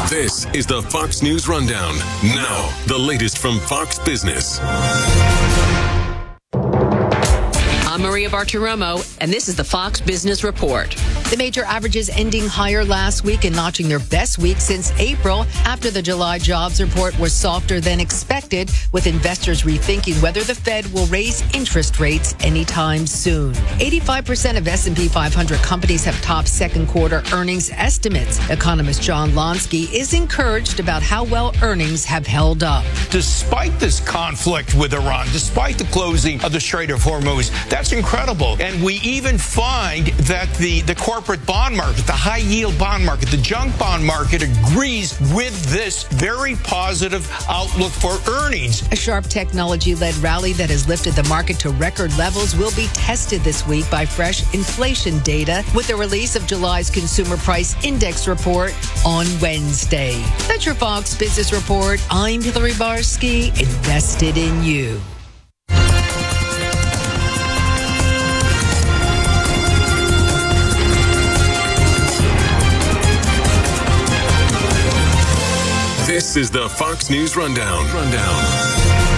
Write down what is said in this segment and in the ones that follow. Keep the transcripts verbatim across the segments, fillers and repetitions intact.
This is the Fox News Rundown. Now, the latest from Fox Business. I'm Maria Bartiromo, and this is the Fox Business Report. The major averages ending higher last week and notching their best week since April after the July jobs report was softer than expected, with investors rethinking whether the Fed will raise interest rates anytime soon. eighty-five percent of S and P five hundred companies have topped second quarter earnings estimates. Economist John Lonsky is encouraged about how well earnings have held up. Despite this conflict with Iran, despite the closing of the Strait of Hormuz, that's incredible. And we even find that the, the corporate bond market, the high-yield bond market, the junk bond market agrees with this very positive outlook for earnings. A sharp technology-led rally that has lifted the market to record levels will be tested this week by fresh inflation data with the release of July's Consumer Price Index report on Wednesday. That's your Fox Business Report. I'm Hillary Barsky, invested in you. This is the Fox News Rundown. Rundown.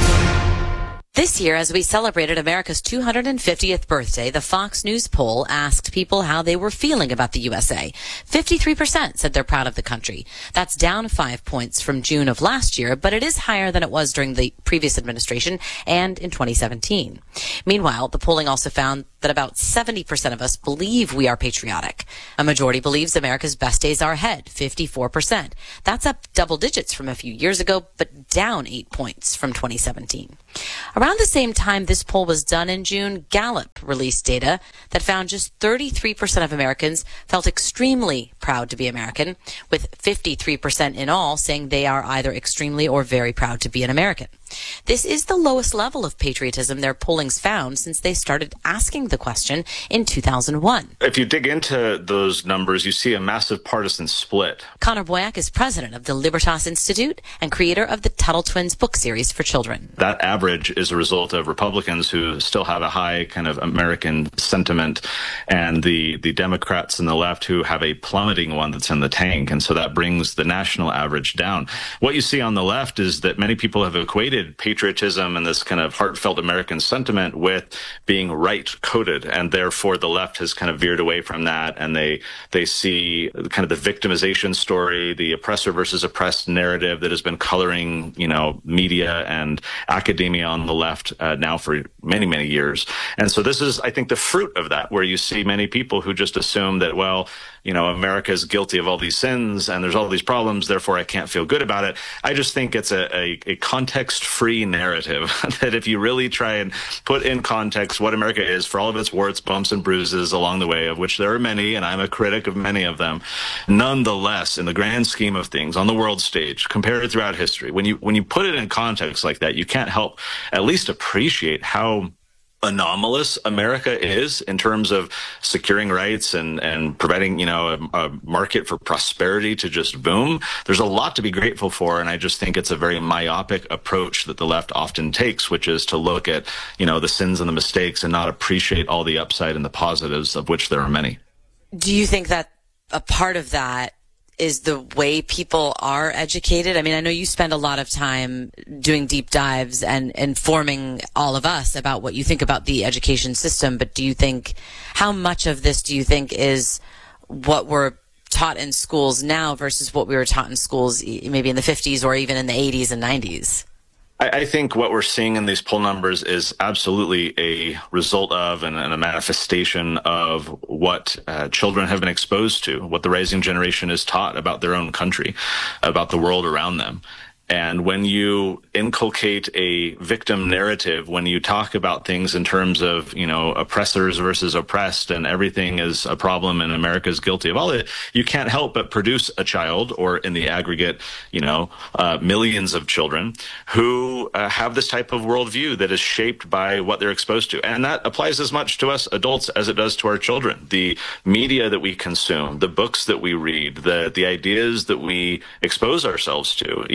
This year, as we celebrated America's two hundred fiftieth birthday, the Fox News poll asked people how they were feeling about the U S A. fifty-three percent said they're proud of the country. That's down five points from June of last year, but it is higher than it was during the previous administration and in twenty seventeen. Meanwhile, the polling also found that about seventy percent of us believe we are patriotic. A majority believes America's best days are ahead, fifty-four percent. That's up double digits from a few years ago, but down eight points from twenty seventeen. Around the same time this poll was done in June, Gallup released data that found just thirty-three percent of Americans felt extremely proud to be American, with fifty-three percent in all saying they are either extremely or very proud to be an American. This is the lowest level of patriotism their polling's found since they started asking the question in two thousand one. If you dig into those numbers, you see a massive partisan split. Connor Boyack is president of the Libertas Institute and creator of the Tuttle Twins book series for children. That average is a result of Republicans who still have a high kind of American sentiment, and the, the Democrats and the left who have a plummeting one that's in the tank. And so that brings the national average down. What you see on the left is that many people have equated patriotism and this kind of heartfelt American sentiment with being right-coded, and therefore the left has kind of veered away from that, and they they see kind of the victimization story, the oppressor versus oppressed narrative that has been coloring, you know, media and academia on the left uh, now for many, many years. And so this is, I think, the fruit of that, where you see many people who just assume that, well, you know, America is guilty of all these sins and there's all these problems, therefore I can't feel good about it. I just think it's a, a, a context-free narrative that if you really try and put in context what America is, for all of its warts, bumps, and bruises along the way, of which there are many, and I'm a critic of many of them, nonetheless, in the grand scheme of things, on the world stage, compared throughout history, when you when you put it in context like that, you can't help at least appreciate how anomalous America is in terms of securing rights and, and providing, you know, a, a market for prosperity to just boom. There's a lot to be grateful for, and I just think it's a very myopic approach that the left often takes, which is to look at, you know, the sins and the mistakes and not appreciate all the upside and the positives, of which there are many. Do you think that a part of that is the way people are educated? I mean, I know you spend a lot of time doing deep dives and informing all of us about what you think about the education system, but do you think, how much of this do you think is what we're taught in schools now versus what we were taught in schools maybe in the fifties or even in the eighties and nineties? I think what we're seeing in these poll numbers is absolutely a result of and, and a manifestation of what uh, children have been exposed to, what the rising generation is taught about their own country, about the world around them. And when you inculcate a victim narrative, when you talk about things in terms of, you know, oppressors versus oppressed and everything is a problem and America's guilty of all it, you can't help but produce a child, or in the aggregate, you know, uh, millions of children who uh, have this type of worldview that is shaped by what they're exposed to. And that applies as much to us adults as it does to our children. The media that we consume, the books that we read, the, the ideas that we expose ourselves to, even if it's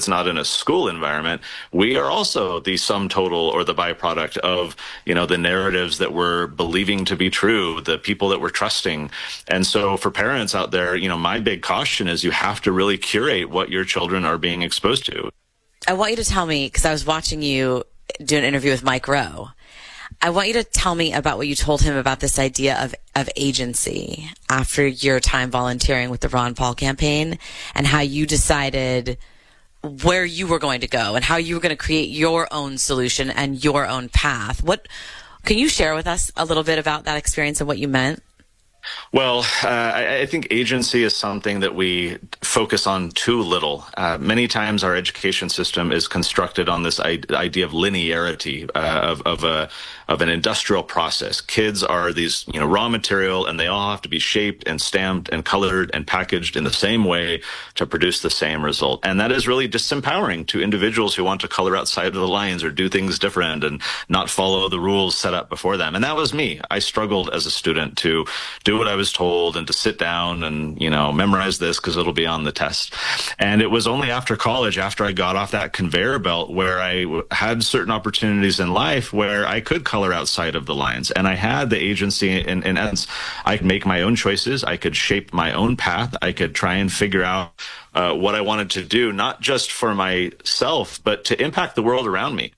it's not in a school environment, we are also the sum total or the byproduct of, you know, the narratives that we're believing to be true, the people that we're trusting. And so for parents out there, you know, my big caution is you have to really curate what your children are being exposed to. I want you to tell me, because I was watching you do an interview with Mike Rowe. I want you to tell me about what you told him about this idea of, of agency after your time volunteering with the Ron Paul campaign, and how you decided where you were going to go and how you were going to create your own solution and your own path. What can you share with us a little bit about that experience and what you meant? Well, uh, I, I think agency is something that we focus on too little. Uh, many times our education system is constructed on this I- idea of linearity, uh, of, of, a, of an industrial process. Kids are these, you know, raw material, and they all have to be shaped and stamped and colored and packaged in the same way to produce the same result. And that is really disempowering to individuals who want to color outside of the lines or do things different and not follow the rules set up before them. And that was me. I struggled as a student to do what I was told and to sit down and, you know, memorize this because it'll be on the test. And it was only after college, after I got off that conveyor belt, where I w- had certain opportunities in life where I could color outside of the lines. And I had the agency in, in essence. I could make my own choices. I could shape my own path. I could try and figure out uh, what I wanted to do, not just for myself, but to impact the world around me.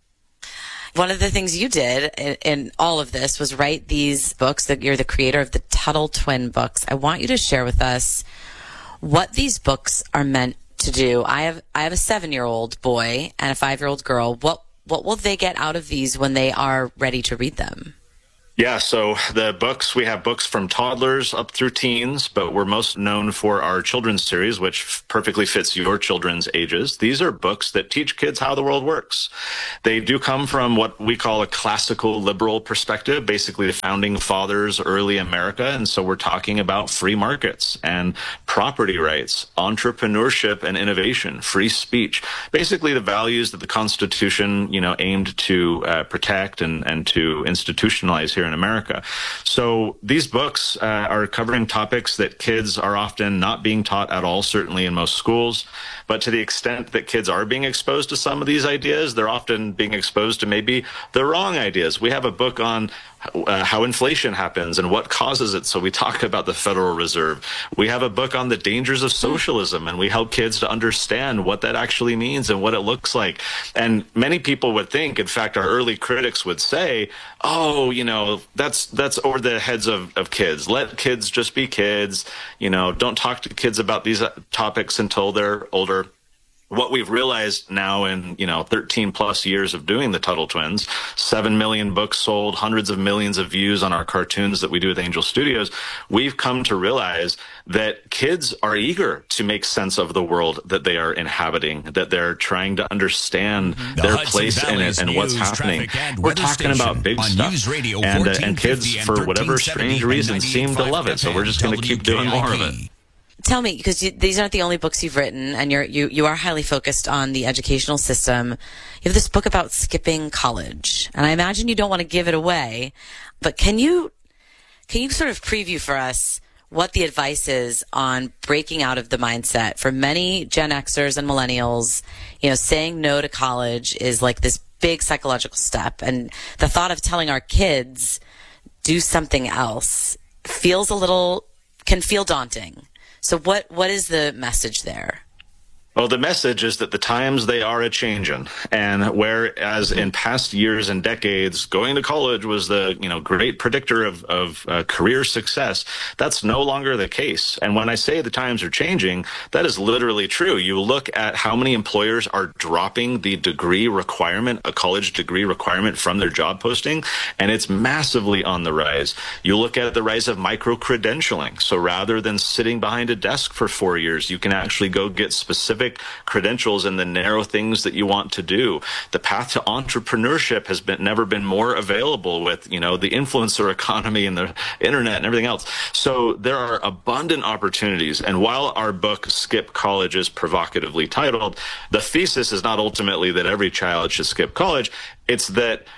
One of the things you did in, in all of this was write these books. That you're the creator of the Tuttle Twin books. I want you to share with us what these books are meant to do. I have I have a seven-year-old boy and a five-year-old girl. What what will they get out of these when they are ready to read them? Yeah, so the books, we have books from toddlers up through teens, but we're most known for our children's series, which f- perfectly fits your children's ages. These are books that teach kids how the world works. They do come from what we call a classical liberal perspective, basically the founding fathers, early America. And so we're talking about free markets and property rights, entrepreneurship and innovation, free speech, basically the values that the Constitution, you know, aimed to uh, protect and, and to institutionalize here in America. So these books uh, are covering topics that kids are often not being taught at all, certainly in most schools. But to the extent that kids are being exposed to some of these ideas, they're often being exposed to maybe the wrong ideas. We have a book on uh, how inflation happens and what causes it. So we talk about the Federal Reserve. We have a book on the dangers of socialism, and we help kids to understand what that actually means and what it looks like. And many people would think, in fact, our early critics would say, oh, you know, that's that's over the heads of, of kids. Let kids just be kids. You know, don't talk to kids about these topics until they're older. What we've realized now in, you know, thirteen plus years of doing the Tuttle Twins, seven million books sold, hundreds of millions of views on our cartoons that we do with Angel Studios, we've come to realize that kids are eager to make sense of the world that they are inhabiting, that they're trying to understand the their Hudson place Valley's in it and what's happening. We're talking about big stuff. And, uh, and kids, for whatever strange reason, seem to love it. So we're just going to keep doing more of it. Tell me, because you, these aren't the only books you've written, and you're, you you are highly focused on the educational system. You have this book about skipping college, and I imagine you don't want to give it away, but can you can you sort of preview for us what the advice is on breaking out of the mindset for many Gen Xers and millennials? You know, saying no to college is like this big psychological step, and the thought of telling our kids do something else feels a little can feel daunting. So what, what is the message there? Well, the message is that the times, they are a-changin'. And whereas in past years and decades, going to college was the, you know, great predictor of, of uh, career success, that's no longer the case. And when I say the times are changing, that is literally true. You look at how many employers are dropping the degree requirement, a college degree requirement from their job posting, and it's massively on the rise. You look at the rise of micro-credentialing. So rather than sitting behind a desk for four years, you can actually go get specific credentials in the narrow things that you want to do. The path to entrepreneurship has been never been more available with, you know, the influencer economy and the internet and everything else. So there are abundant opportunities. And while our book Skip College is provocatively titled, the thesis is not ultimately that every child should skip college. It's that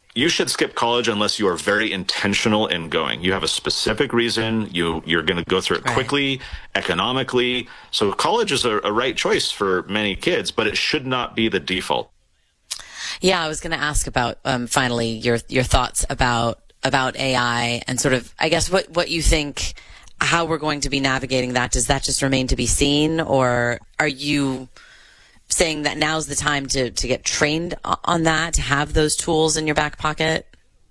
you should skip college unless you are very intentional in going. You have a specific reason. You, you're going to go through it quickly, economically. So college is a, a right choice for many kids, but it should not be the default. Yeah, I was going to ask about, um, finally, your your thoughts about about A I and sort of, I guess, what, what you think, how we're going to be navigating that. Does that just remain to be seen, or are you saying that now's the time to, to get trained on that, to have those tools in your back pocket?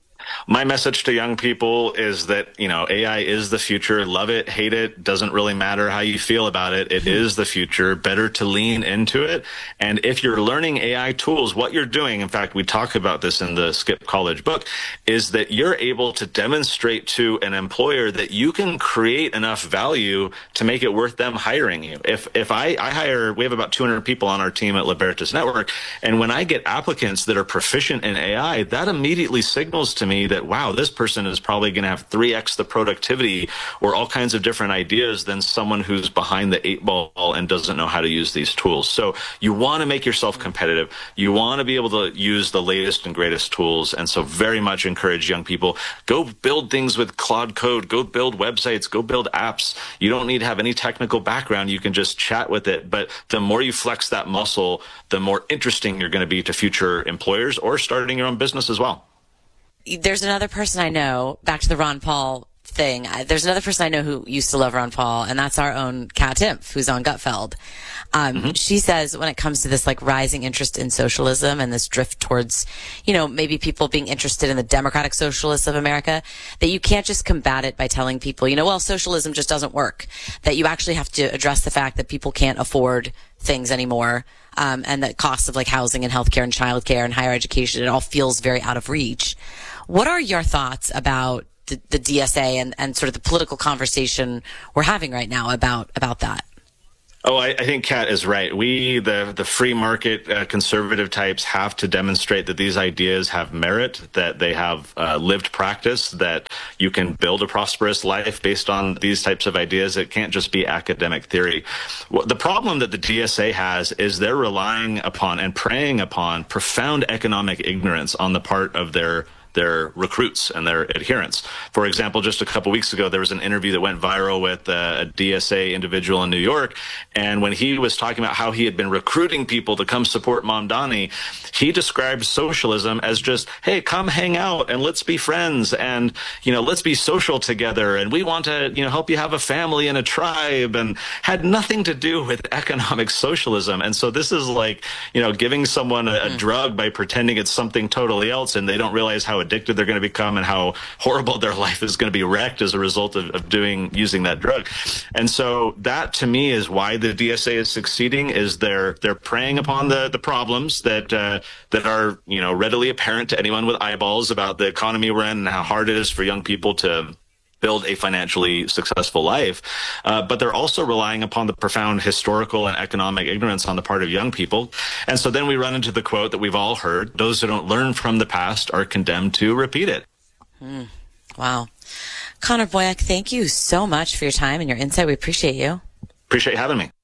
My message to young people is that, you know, A I is the future. Love it, hate it, doesn't really matter how you feel about it. It is the future. Better to lean into it. And if you're learning A I tools, what you're doing, in fact, we talk about this in the Skip College book, is that you're able to demonstrate to an employer that you can create enough value to make it worth them hiring you. If if I, I hire, we have about two hundred people on our team at Libertas Network, and when I get applicants that are proficient in A I, that immediately signals to me that, wow, this person is probably going to have three X the productivity or all kinds of different ideas than someone who's behind the eight ball and doesn't know how to use these tools. So you want to make yourself competitive. You want to be able to use the latest and greatest tools. And so very much encourage young people, go build things with Claude Code, go build websites, go build apps. You don't need to have any technical background. You can just chat with it. But the more you flex that muscle, the more interesting you're going to be to future employers or starting your own business as well. There's another person I know, back to the Ron Paul thing, there's another person I know who used to love Ron Paul, and that's our own Kat Timpf, who's on Gutfeld. Um, mm-hmm. She says when it comes to this like rising interest in socialism and this drift towards, you know, maybe people being interested in the democratic socialists of America, that you can't just combat it by telling people, you know, well, socialism just doesn't work. That you actually have to address the fact that people can't afford things anymore. Um, and the costs of like housing and healthcare and childcare and higher education, it all feels very out of reach. What are your thoughts about the, the D S A and, and sort of the political conversation we're having right now about about that? Oh, I, I think Kat is right. We, the the free market uh, conservative types, have to demonstrate that these ideas have merit, that they have uh, lived practice, that you can build a prosperous life based on these types of ideas. It can't just be academic theory. Well, the problem that the D S A has is they're relying upon and preying upon profound economic ignorance on the part of their their recruits and their adherents. For example, just a couple weeks ago, there was an interview that went viral with a D S A individual in New York. And when he was talking about how he had been recruiting people to come support Mamdani, he described socialism as just, hey, come hang out and let's be friends and, you know, let's be social together. And we want to, you know, help you have a family and a tribe, and had nothing to do with economic socialism. And so this is like, you know, giving someone a, a mm. drug by pretending it's something totally else, and they don't realize how addicted they're going to become and how horrible their life is going to be wrecked as a result of, of doing using that drug. And so that to me is why the D S A is succeeding, is they're they're preying upon the the problems that uh, that are, you know, readily apparent to anyone with eyeballs about the economy we're in and how hard it is for young people to build a financially successful life. Uh, but they're also relying upon the profound historical and economic ignorance on the part of young people. And so then we run into the quote that we've all heard: those who don't learn from the past are condemned to repeat it. Mm. Wow. Connor Boyack, thank you so much for your time and your insight. We appreciate you. Appreciate having me.